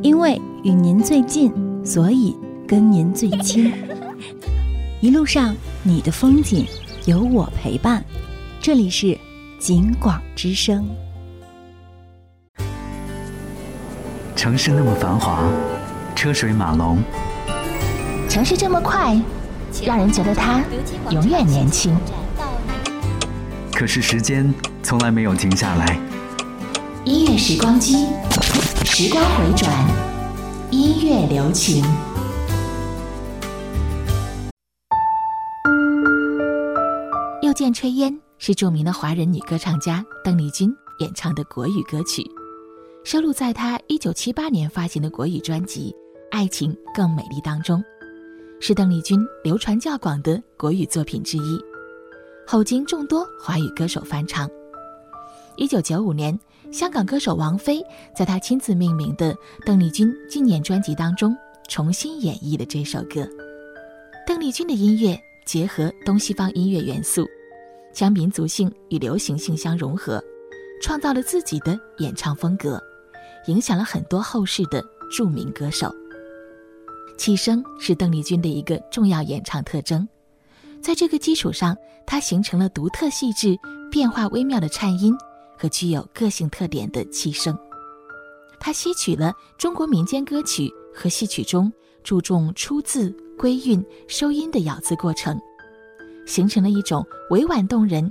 因为与您最近，所以跟您最亲。一路上你的风景有我陪伴，这里是景广之声。 城市那么繁华，车水马龙， 城市这么快，让人觉得它永远年轻。 可是时间从来没有停下来。 音乐时光机，时光回转，音乐留情。又见炊烟是著名的华人女歌唱家邓丽君演唱的国语歌曲，收录在她1978年发行的国语专辑《爱情更美丽》当中，是邓丽君流传较广的国语作品之一，后经众多华语歌手翻唱。1995年，香港歌手王菲在她亲自命名的邓丽君纪念专辑当中重新演绎了这首歌。邓丽君的音乐结合东西方音乐元素，将民族性与流行性相融合，创造了自己的演唱风格，影响了很多后世的著名歌手。气声是邓丽君的一个重要演唱特征，在这个基础上，她形成了独特细致、变化微妙的颤音和具有个性特点的气声。她吸取了中国民间歌曲和戏曲中注重出字、归韵、收音的咬字过程，形成了一种委婉动人